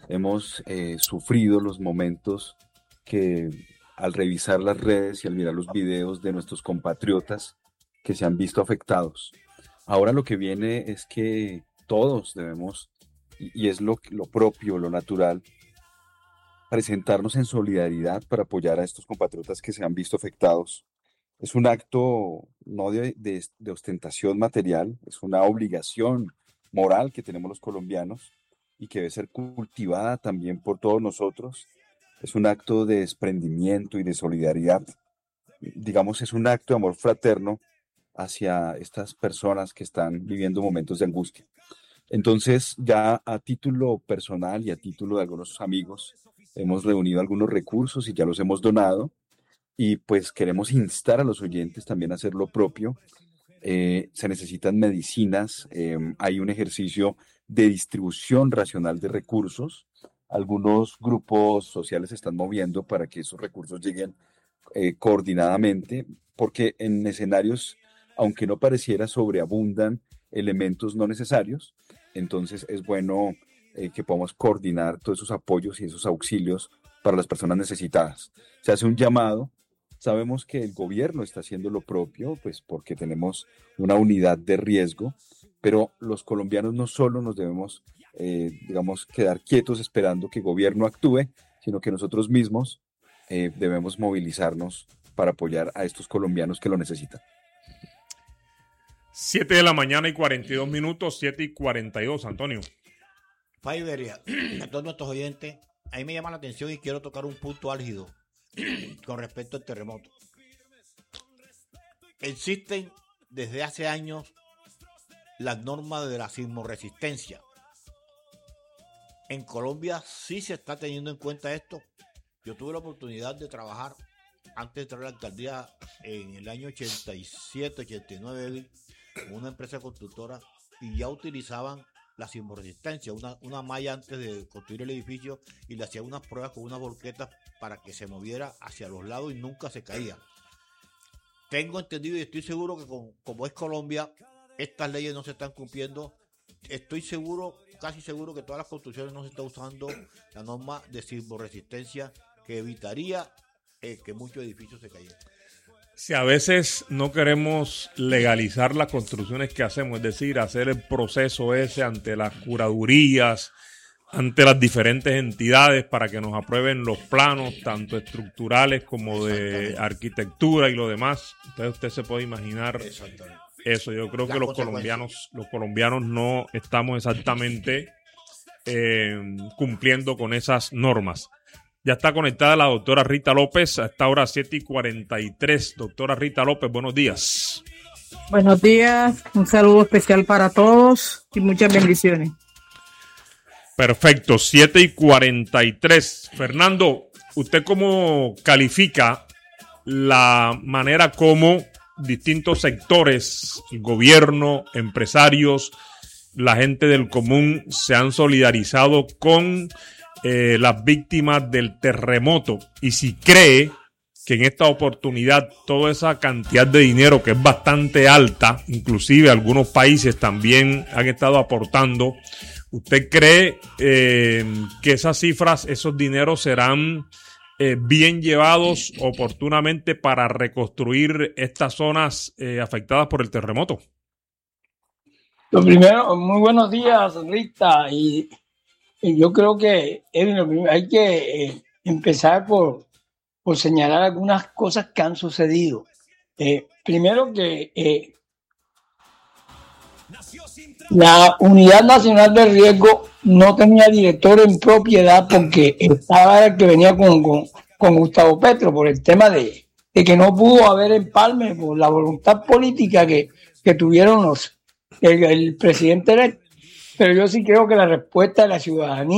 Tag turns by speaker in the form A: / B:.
A: hemos sufrido los momentos que al revisar las redes y al mirar los videos de nuestros compatriotas que se han visto afectados. Ahora lo que viene es que todos debemos, y es lo propio, lo natural, presentarnos en solidaridad para apoyar a estos compatriotas que se han visto afectados. Es un acto no de ostentación material, es una obligación moral que tenemos los colombianos y que debe ser cultivada también por todos nosotros. Es un acto de desprendimiento y de solidaridad. Digamos, es un acto de amor fraterno hacia estas personas que están viviendo momentos de angustia. Entonces, ya a título personal y a título de algunos amigos, hemos reunido algunos recursos y ya los hemos donado. Y pues queremos instar a los oyentes también a hacer lo propio. Se necesitan medicinas, hay un ejercicio de distribución racional de recursos. Algunos grupos sociales se están moviendo para que esos recursos lleguen coordinadamente, porque en escenarios, aunque no pareciera, sobreabundan elementos no necesarios. Entonces es bueno que podamos coordinar todos esos apoyos y esos auxilios para las personas necesitadas. Se hace un llamado. Sabemos que el gobierno está haciendo lo propio, pues porque tenemos una unidad de riesgo, pero los colombianos no solo nos debemos, digamos, quedar quietos esperando que el gobierno actúe, sino que nosotros mismos debemos movilizarnos para apoyar a estos colombianos que lo necesitan.
B: 7 de la mañana y 42 minutos, 7:42, Antonio.
C: Iberia, a todos nuestros oyentes, a mí me llama la atención y quiero tocar un punto álgido con respecto al terremoto. Existen desde hace años las normas de la sismoresistencia. En Colombia sí se está teniendo en cuenta esto. Yo tuve la oportunidad de trabajar antes de entrar a la alcaldía en el año 87, 89 con una empresa constructora y ya utilizaban la sismoresistencia, una malla antes de construir el edificio, y le hacían unas pruebas con unas volquetas para que se moviera hacia los lados y nunca se caía. Tengo entendido y estoy seguro que como es Colombia, estas leyes no se están cumpliendo. Estoy seguro, casi seguro, que todas las construcciones no se está usando la norma de sismoresistencia que evitaría que muchos edificios se cayeran.
B: Si a veces no queremos legalizar las construcciones que hacemos, es decir, hacer el proceso ese ante las curadurías, ante las diferentes entidades para que nos aprueben los planos, tanto estructurales como de arquitectura y lo demás, entonces usted se puede imaginar eso. Yo creo que los colombianos no estamos exactamente cumpliendo con esas normas. Ya está conectada la doctora Rita López a esta hora 7:43. Doctora Rita López, buenos días.
D: Buenos días, un saludo especial para todos y muchas bendiciones.
B: Perfecto, 7:43. Fernando, ¿usted cómo califica la manera como distintos sectores, el gobierno, empresarios, la gente del común se han solidarizado con las víctimas del terremoto? Y si cree que en esta oportunidad toda esa cantidad de dinero, que es bastante alta, inclusive algunos países también han estado aportando, ¿usted cree que esas cifras, esos dineros serán bien llevados oportunamente para reconstruir estas zonas afectadas por el terremoto?
E: Lo primero, muy buenos días, Rita, y yo creo que hay que empezar por señalar algunas cosas que han sucedido. Primero que la Unidad Nacional de Riesgo no tenía director en propiedad porque estaba el que venía con Gustavo Petro por el tema de que no pudo haber empalme por la voluntad política que tuvieron el presidente electo. Pero yo sí creo que la respuesta de la ciudadanía